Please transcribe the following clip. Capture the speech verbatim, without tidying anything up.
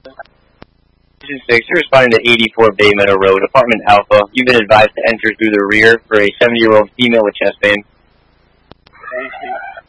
Station six, you're responding to eighty-four Bay Meadow Road, Apartment Alpha. You've been advised to enter through the rear for a seventy-year-old female with chest pain.